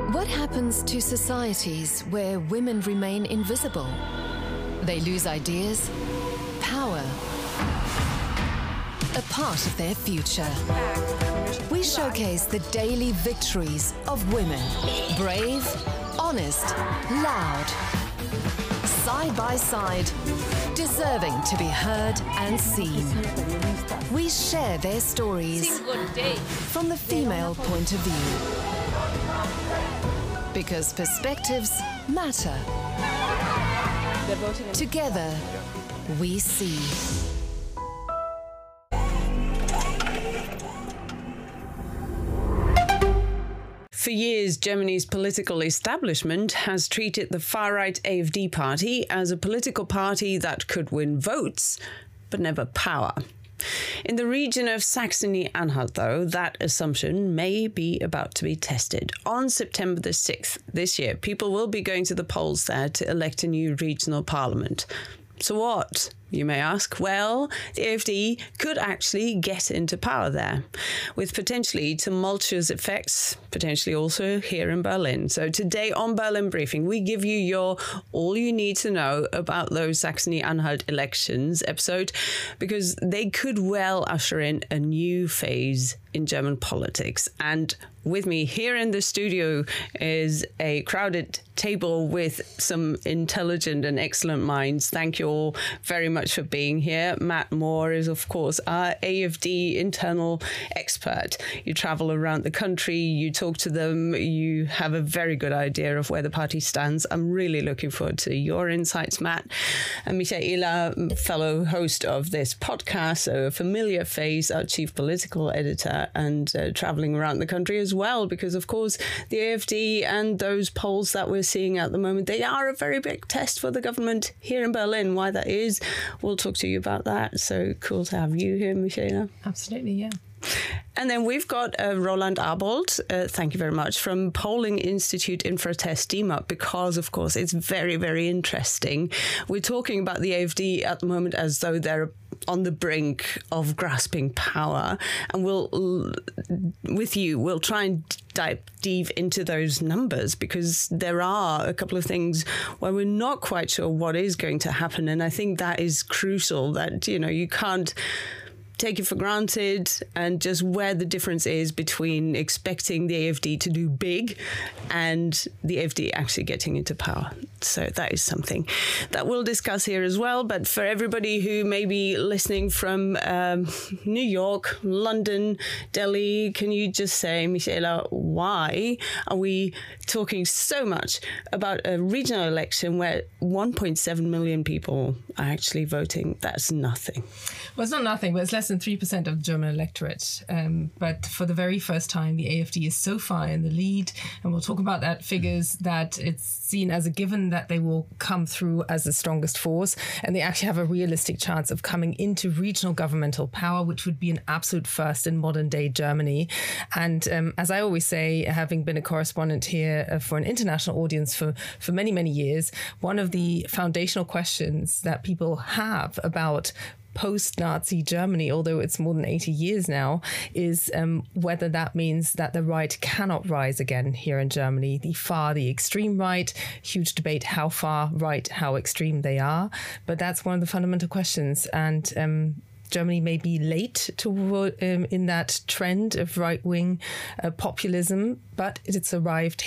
What happens to societies where women remain invisible? They lose ideas, power, a part of their future. We showcase the daily victories of women. Brave, honest, loud. Side by side, deserving to be heard and seen. We share their stories from the female point of view. Because perspectives matter. Together, we see. For years, Germany's political establishment has treated the far-right AfD party as a political party that could win votes, but never power. In the region of Saxony-Anhalt, though, that assumption may be about to be tested. On September the 6th this year, people will be going to the polls there to elect a new regional parliament. So what, you may ask? Well, the AfD could actually get into power there, with potentially tumultuous effects, potentially also here in Berlin. So today on Berlin Briefing, we give you all you need to know about those Saxony-Anhalt elections episode, because they could well usher in a new phase in German politics. And with me here in the studio is a crowded table with some intelligent and excellent minds. Thank you all very much for being here. Matt Moore is, of course, our AfD internal expert. You travel around the country, you talk to them, you have a very good idea of where the party stands. I'm really looking forward to your insights, Matt. And Michaela, fellow host of this podcast, so a familiar face, our chief political editor, and traveling around the country as well, because, of course, the AfD and those polls that we're seeing at the moment, they are a very big test for the government here in Berlin. Why that is, we'll talk to you about that. So cool to have you here, Michaela. Absolutely, yeah. And then we've got Roland Arbold, thank you very much, from Polling Institute Infratest DIMAP, because, of course, it's very, very interesting. We're talking about the AfD at the moment as though they're on the brink of grasping power. And we'll try and dive deep into those numbers, because there are a couple of things where we're not quite sure what is going to happen. And I think that is crucial, that, you can't take it for granted, and just where the difference is between expecting the AfD to do big and the AfD actually getting into power. So that is something that we'll discuss here as well. But for everybody who may be listening from New York, London, Delhi, can you just say, Michaela, why are we talking so much about a regional election where 1.7 million people are actually voting? That's nothing. Well, it's not nothing, but it's less than 3% of the German electorate. But for the very first time, the AfD is so far in the lead, and we'll talk about that figures, that it's seen as a given that they will come through as the strongest force, and they actually have a realistic chance of coming into regional governmental power, which would be an absolute first in modern day Germany. And as I always say, having been a correspondent here for an international audience for many, many years, one of the foundational questions that people have about post-Nazi Germany, although it's more than 80 years now, is whether that means that the right cannot rise again here in Germany. The extreme right, huge debate how far right, how extreme they are. But that's one of the fundamental questions. And Germany may be late to in that trend of right-wing populism, but it's arrived